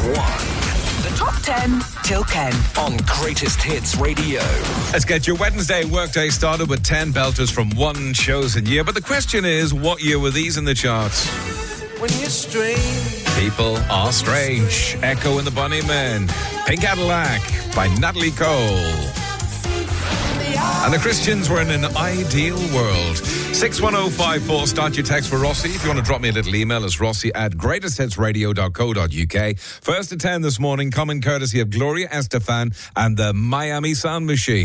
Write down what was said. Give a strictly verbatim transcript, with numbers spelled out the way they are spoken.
one. The top ten till ten On Greatest Hits Radio. Let's get your Wednesday workday started with ten belters from one chosen year. But the question is, what year were these in the charts? When you're strange. People Are Strange. Echo and the Bunnymen. Pink Cadillac by Natalie Cole. And the Christians were in an ideal world. six one oh five four, start your text for Rossi. If you want to drop me a little email, it's rossi at greatest hits radio dot co dot uk. First to ten this morning, coming courtesy of Gloria Estefan and the Miami Sound Machine.